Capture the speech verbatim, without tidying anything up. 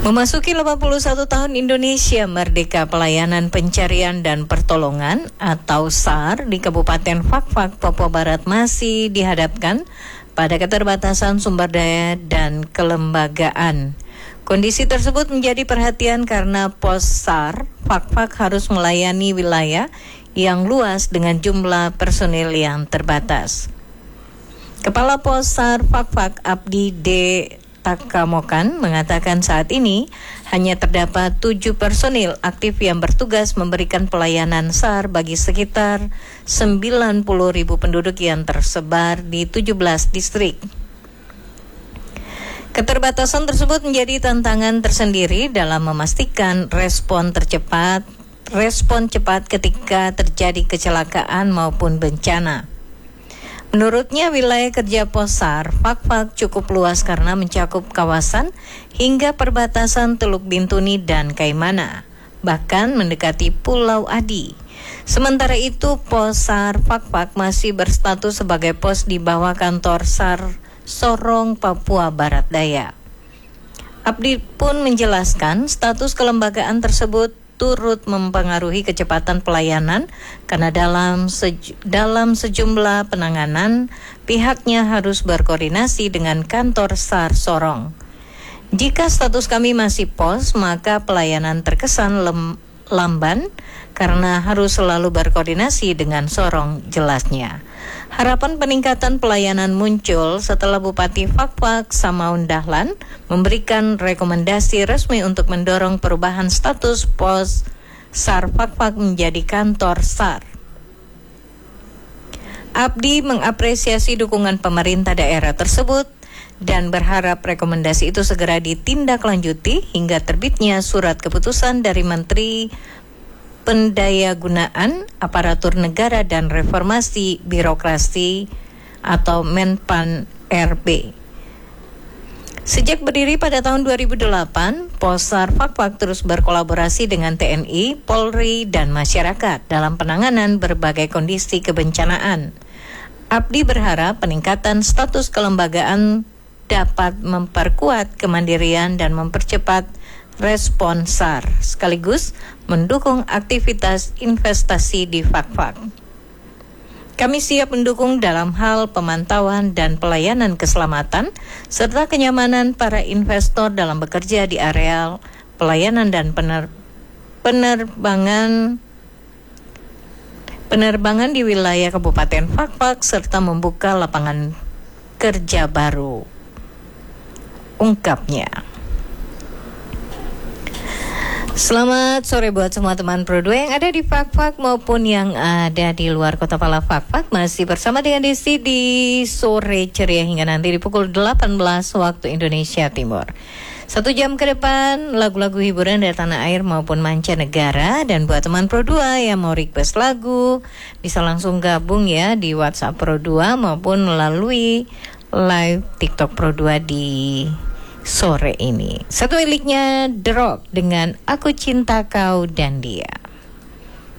Memasuki delapan puluh satu tahun Indonesia Merdeka, Pelayanan Pencarian dan Pertolongan atau S A R di Kabupaten Fakfak, Papua Barat masih dihadapkan pada keterbatasan sumber daya dan kelembagaan. Kondisi tersebut menjadi perhatian karena Pos S A R Fakfak harus melayani wilayah yang luas dengan jumlah personil yang terbatas. Kepala Pos S A R Fakfak Abdi D. Takamokan mengatakan saat ini hanya terdapat tujuh personil aktif yang bertugas memberikan pelayanan S A R bagi sekitar sembilan puluh ribu penduduk yang tersebar di tujuh belas distrik. Keterbatasan tersebut menjadi tantangan tersendiri dalam memastikan respon tercepat, respon cepat ketika terjadi kecelakaan maupun bencana. Menurutnya, wilayah kerja Pos S A R Fakfak cukup luas karena mencakup kawasan hingga perbatasan Teluk Bintuni dan Kaimana, bahkan mendekati Pulau Adi. Sementara itu, Pos S A R Fakfak masih berstatus sebagai pos di bawah kantor S A R Sorong, Papua Barat Daya. Abdi pun menjelaskan status kelembagaan tersebut turut mempengaruhi kecepatan pelayanan karena dalam sej- dalam sejumlah penanganan pihaknya harus berkoordinasi dengan kantor S A R Sorong. Jika status kami masih pos, maka pelayanan terkesan lem- lamban karena harus selalu berkoordinasi dengan Sorong, jelasnya. Harapan peningkatan pelayanan muncul setelah Bupati Fakfak Samaun Dahlan memberikan rekomendasi resmi untuk mendorong perubahan status Pos S A R Fakfak menjadi kantor S A R. Abdi mengapresiasi dukungan pemerintah daerah tersebut dan berharap rekomendasi itu segera ditindaklanjuti hingga terbitnya surat keputusan dari Menteri Pendayagunaan Aparatur Negara dan Reformasi Birokrasi atau Menpan R B. Sejak berdiri pada tahun dua ribu delapan, Pos S A R Fakfak terus berkolaborasi dengan T N I, Polri, dan masyarakat dalam penanganan berbagai kondisi kebencanaan. Abdi berharap peningkatan status kelembagaan dapat memperkuat kemandirian dan mempercepat respon S A R, sekaligus mendukung aktivitas investasi di Fakfak. Kami siap mendukung dalam hal pemantauan dan pelayanan keselamatan, serta kenyamanan para investor dalam bekerja di areal pelayanan dan pener- penerbangan penerbangan di wilayah Kabupaten Fakfak, serta membuka lapangan kerja baru, ungkapnya. Selamat sore buat semua teman Pro dua yang ada di Fakfak maupun yang ada di luar kota Pala Fakfak. Masih bersama dengan Desi di sore ceria hingga nanti di pukul delapan belas waktu Indonesia Timur. Satu jam ke depan lagu-lagu hiburan dari tanah air maupun mancanegara. Dan buat teman Pro dua yang mau request lagu bisa langsung gabung ya di WhatsApp Pro dua maupun melalui live TikTok Pro dua di sore ini. Satu miliknya The Rock dengan Aku Cinta Kau dan Dia.